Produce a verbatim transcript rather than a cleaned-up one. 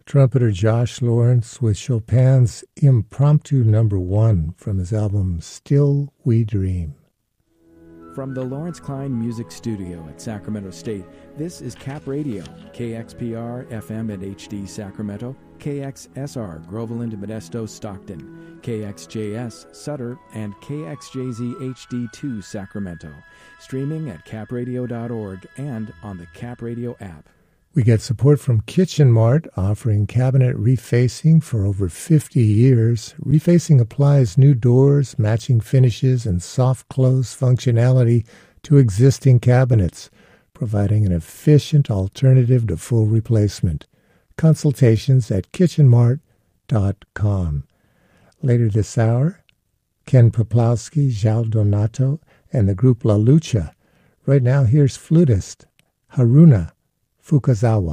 trumpeter Josh Lawrence with Chopin's Impromptu Number One from his album Still We Dream. From the Lawrence Klein Music Studio at Sacramento State, this is Cap Radio, K X P R F M at H D Sacramento, K X S R Groveland, Modesto, Stockton, K X J S Sutter, and K X J Z H D two Sacramento. Streaming at cap radio dot org and on the Cap Radio app. We get support from Kitchen Mart, offering cabinet refacing for over fifty years. Refacing applies new doors, matching finishes, and soft close functionality to existing cabinets, providing an efficient alternative to full replacement. Consultations at kitchen mart dot com. Later this hour, Ken Poplowski, João Donato, and the group La Lucha. Right now, here's flutist Haruna Fukazawa.